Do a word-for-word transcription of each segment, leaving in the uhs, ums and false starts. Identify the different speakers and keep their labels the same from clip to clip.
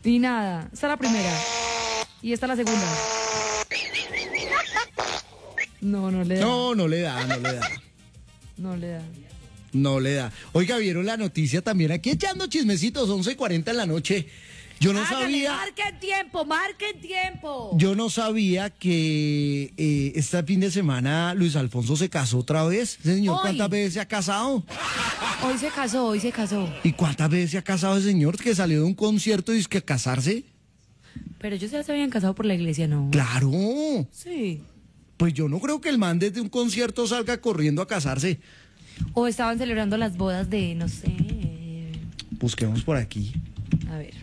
Speaker 1: Y nada, esta es la primera. Y esta es la segunda. No, no le da.
Speaker 2: No, no le da, no le da.
Speaker 1: No le da.
Speaker 2: No le da. Oiga, ¿vieron la noticia también? Aquí echando chismecitos, once y cuarenta en la noche. Yo no
Speaker 1: Hágale,
Speaker 2: sabía...
Speaker 1: marquen tiempo, marquen tiempo.
Speaker 2: Yo no sabía que eh, este fin de semana Luis Alfonso se casó otra vez. Señor,
Speaker 1: Hoy.
Speaker 2: ¿cuántas veces se ha casado?
Speaker 1: Hoy se casó, hoy se casó.
Speaker 2: ¿Y cuántas veces se ha casado ese señor que salió de un concierto y es que a casarse?
Speaker 1: Pero ellos ya se habían casado por la iglesia, ¿no?
Speaker 2: ¡Claro!
Speaker 1: Sí.
Speaker 2: Pues yo no creo que el man desde un concierto salga corriendo a casarse.
Speaker 1: O estaban celebrando las bodas de, no sé.
Speaker 2: Busquemos por aquí.
Speaker 1: A ver.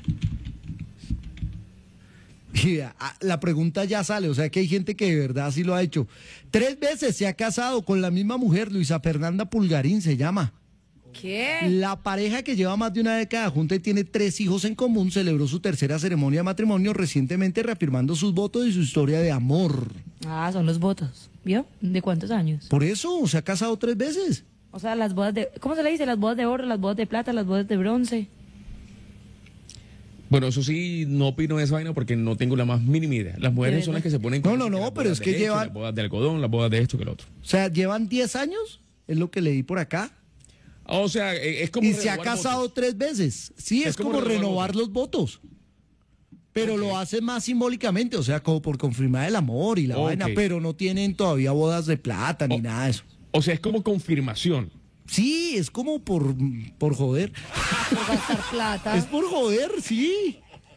Speaker 2: Y vea, la pregunta ya sale, o sea que hay gente que de verdad sí lo ha hecho. Tres veces se ha casado con la misma mujer, Luisa Fernanda Pulgarín se llama.
Speaker 1: ¿Qué?
Speaker 2: La pareja que lleva más de una década junta y tiene tres hijos en común celebró su tercera ceremonia de matrimonio recientemente reafirmando sus votos y su historia de amor.
Speaker 1: Ah, son los votos. ¿Vio? ¿De cuántos años?
Speaker 2: Por eso se ha casado tres veces.
Speaker 1: O sea, las bodas de... ¿Cómo se le dice? Las bodas de oro, las bodas de plata, las bodas de bronce.
Speaker 3: Bueno, eso sí, no opino de esa vaina porque no tengo la más mínima idea. Las mujeres son las que se ponen...
Speaker 2: No, no,
Speaker 3: que
Speaker 2: no,
Speaker 3: las
Speaker 2: pero
Speaker 3: bodas
Speaker 2: es
Speaker 3: de
Speaker 2: que
Speaker 3: leche,
Speaker 2: llevan-
Speaker 3: Las bodas de algodón, las bodas de esto que lo otro.
Speaker 2: O sea, llevan diez años, es lo que leí por acá.
Speaker 3: O sea, eh, es como...
Speaker 2: Y se ha
Speaker 3: renovar
Speaker 2: casado
Speaker 3: votos.
Speaker 2: tres veces. Sí, es,
Speaker 3: Es como
Speaker 2: como
Speaker 3: renovar
Speaker 2: renovar los votos. Pero lo hace más simbólicamente, o sea, como por confirmar el amor y la
Speaker 3: Ok.
Speaker 2: vaina, pero no tienen todavía bodas de plata ni
Speaker 3: Oh.
Speaker 2: nada de eso.
Speaker 3: O sea, es como confirmación.
Speaker 2: Sí, es como por, por joder.
Speaker 1: Por gastar plata.
Speaker 2: Es por joder, sí.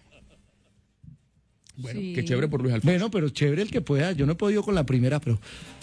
Speaker 3: Bueno,
Speaker 1: Sí.
Speaker 3: qué chévere por Luis Alfonso.
Speaker 2: Bueno, pero chévere el que pueda. Yo no he podido con la primera, pero...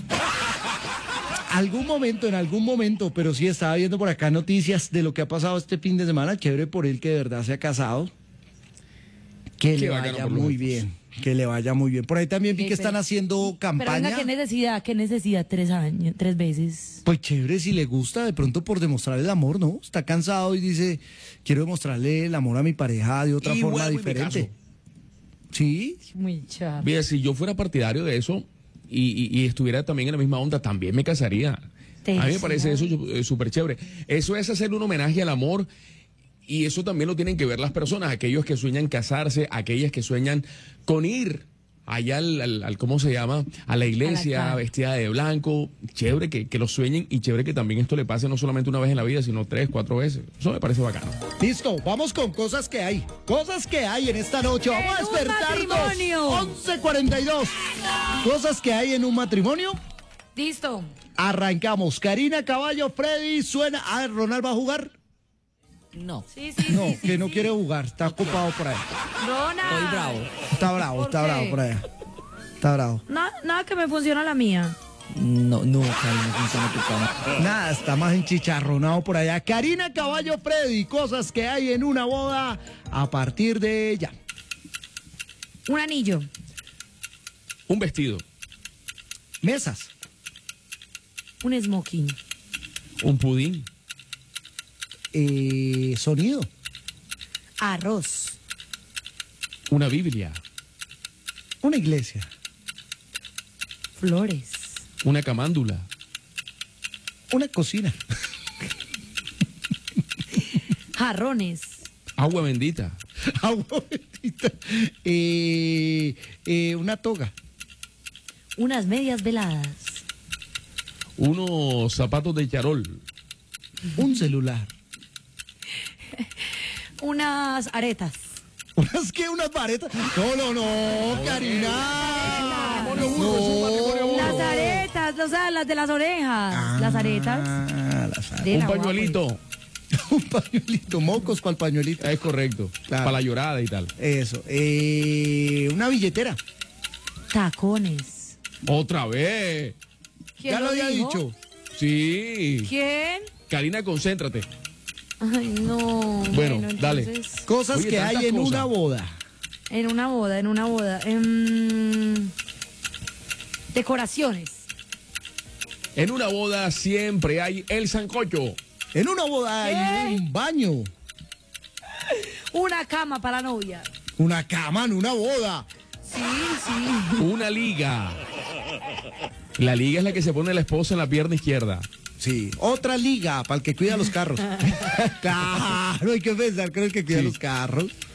Speaker 2: Algún momento, en algún momento, pero sí estaba viendo por acá noticias de lo que ha pasado este fin de semana. Chévere por él que de verdad se ha casado. Que
Speaker 3: Qué
Speaker 2: le
Speaker 3: bacano
Speaker 2: vaya
Speaker 3: por Luis
Speaker 2: muy
Speaker 3: Alfonso.
Speaker 2: bien. Que le vaya muy bien. Por ahí también vi
Speaker 1: Sí,
Speaker 2: que
Speaker 1: pero-
Speaker 2: están haciendo
Speaker 1: Pero venga,
Speaker 2: campaña.
Speaker 1: ¿qué necesidad? ¿Qué necesidad? Tres años, tres veces.
Speaker 2: Pues chévere si le gusta, de pronto por demostrar el amor, ¿no? Está cansado y dice, quiero demostrarle el amor a mi pareja de otra
Speaker 3: Y
Speaker 2: forma
Speaker 3: vuelvo y me
Speaker 2: diferente.
Speaker 3: caso.
Speaker 2: Sí,
Speaker 1: Muy chato.
Speaker 3: Mira, si yo fuera partidario de eso y, y- y estuviera también en la misma onda, también me casaría.
Speaker 1: Te
Speaker 3: A mí me parece eso
Speaker 1: decía.
Speaker 3: eh, súper chévere. Eso es hacerle un homenaje al amor y eso también lo tienen que ver las personas, aquellos que sueñan casarse, aquellas que sueñan con ir allá al, al- al- ¿cómo se llama? A la iglesia,
Speaker 1: altar.
Speaker 3: vestida de blanco. Chévere que, que lo sueñen y chévere que también esto le pase no solamente una vez en la vida, sino tres, cuatro veces. Eso me parece bacano.
Speaker 2: listo, vamos con cosas que hay. Cosas que hay en esta noche. Vamos a
Speaker 1: En un
Speaker 2: despertarnos.
Speaker 1: matrimonio.
Speaker 2: once cuarenta y dos. Cosas que hay en un matrimonio.
Speaker 1: Listo.
Speaker 2: Arrancamos. Karina Caballo, Freddy, suena. Ah, ¿Ronald va a jugar?
Speaker 4: No,
Speaker 1: Sí, sí,
Speaker 2: No,
Speaker 1: sí, sí,
Speaker 2: que no
Speaker 1: sí.
Speaker 2: quiere jugar. Está ocupado por ahí.
Speaker 1: Ronald.
Speaker 4: estoy bravo.
Speaker 2: Está bravo,
Speaker 1: ¿Por
Speaker 2: está
Speaker 1: qué?
Speaker 2: bravo por allá. Está bravo.
Speaker 1: Na- nada que me funciona la mía.
Speaker 4: No, no, Karen, no funciona tu cama.
Speaker 2: Nada, está más enchicharronado por allá. Karina Caballo, Freddy, cosas que hay en una boda a partir de ya.
Speaker 1: Un anillo.
Speaker 3: Un vestido,
Speaker 2: Mesas,
Speaker 1: Un smoking.
Speaker 3: un pudín,
Speaker 2: eh, sonido,
Speaker 1: Arroz.
Speaker 3: una Biblia,
Speaker 2: una iglesia,
Speaker 1: Flores.
Speaker 3: una camándula,
Speaker 2: una cocina,
Speaker 1: Jarrones.
Speaker 3: agua bendita,
Speaker 2: agua bendita, eh, eh, una toga,
Speaker 1: Unas medias veladas.
Speaker 3: unos zapatos de charol,
Speaker 2: un celular.
Speaker 1: Unas aretas.
Speaker 2: ¿Unas qué? ¿Unas varetas? No, no, no, Karina. No.
Speaker 1: Las aretas, o sea, las de las orejas. las aretas.
Speaker 2: Ah, las aretas.
Speaker 1: De
Speaker 3: un
Speaker 1: la guagua.
Speaker 3: pañuelito.
Speaker 2: Un pañuelito, mocos para el pañuelito.
Speaker 3: Es correcto.
Speaker 2: Claro.
Speaker 3: Para la llorada y tal.
Speaker 2: Eso. Eh, una billetera.
Speaker 1: Tacones.
Speaker 3: Otra vez.
Speaker 1: ¿Quién
Speaker 2: Ya lo había
Speaker 1: dijo?
Speaker 2: dicho.
Speaker 3: Sí.
Speaker 1: ¿Quién?
Speaker 3: Karina, concéntrate.
Speaker 1: Ay, no.
Speaker 3: Bueno,
Speaker 1: entonces,
Speaker 3: dale.
Speaker 2: Cosas
Speaker 3: Oye,
Speaker 2: que hay
Speaker 3: tantas
Speaker 2: en
Speaker 3: cosas.
Speaker 2: una boda.
Speaker 1: En una boda, en una boda. Em, decoraciones.
Speaker 3: En una boda siempre hay el sancocho.
Speaker 2: En una boda hay un baño.
Speaker 1: Una cama para la novia.
Speaker 2: Una cama en una boda.
Speaker 1: Sí, sí.
Speaker 3: Una liga. La liga es la que se pone la esposa en la pierna izquierda.
Speaker 2: Sí. Otra liga para el que cuida los carros. Claro, hay que pensar con el que cuida
Speaker 3: Sí.
Speaker 2: los carros.